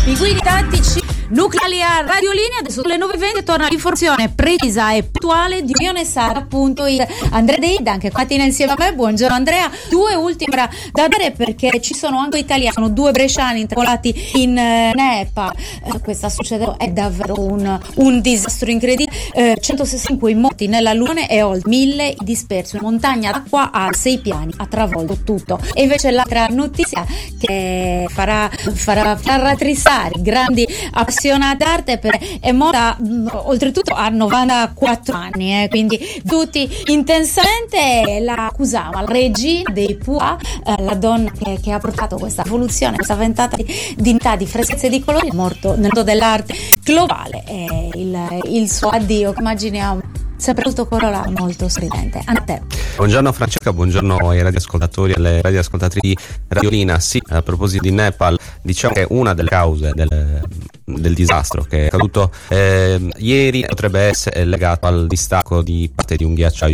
Pinguini tattici nucleari a radiolinea. Adesso alle 9:20 torna l'informazione precisa e puntuale di Unione Sara, appunto il Andrea Deida, anche mattina insieme a me. Buongiorno Andrea. Due ultime da dare, perché ci sono anche italiani, sono due bresciani intrappolati in Nepal. Questa succede, è davvero un disastro incredibile. 165 morti nella Luna e oltre 1000 dispersi. Una montagna d'acqua a 6 piani ha travolto tutto. E invece l'altra notizia che farà rattristare grandi appassionati d'arte, è morta oltretutto a 94 anni, quindi tutti intensamente la accusava, la regina dei Pua, la donna che ha portato questa evoluzione, questa ventata di dignità, di freschezza e di colori, è morto nel mondo dell'arte globale, e il suo addio, immaginiamo, sempre molto colorito, molto sorridente. A te. Buongiorno Francesca, buongiorno ai radioascoltatori e alle radioascoltatrici di Radiolina. Sì, a proposito di Nepal, diciamo che una delle cause del disastro che è accaduto ieri potrebbe essere legato al distacco di parte di un ghiacciaio